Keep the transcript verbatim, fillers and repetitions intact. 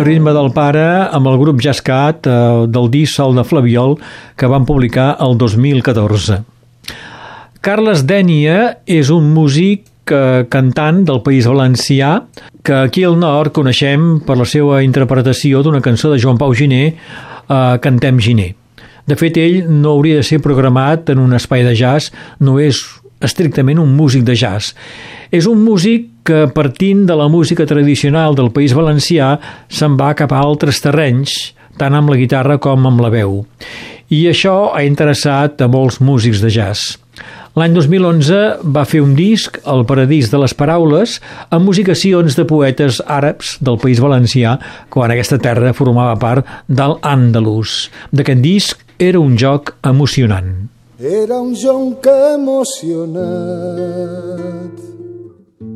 Ritme del pare amb el grup Jazzcat eh, del disc Sol de Flabiol que van publicar el dos mil catorze. Carles Dénia és un músic eh, cantant del País Valencià que aquí al nord coneixem per la seva interpretació d'una cançó de Joan Pau Giner, eh, Cantem Giner. De fet, ell no hauria de ser programat en un espai de jazz, no és estrictament un músic de jazz. És un músic que, partint de la música tradicional del País Valencià, se'n va cap a altres terrenys, tant amb la guitarra com amb la veu. I això ha interessat a molts músics de jazz. L'any dos mil onze va fer un disc, El paradís de les paraules, amb musicacions de poetes àrabs del País Valencià, quan aquesta terra formava part del Àndalus. D'aquest disc era un joc emocionant. Era un jonc emocionat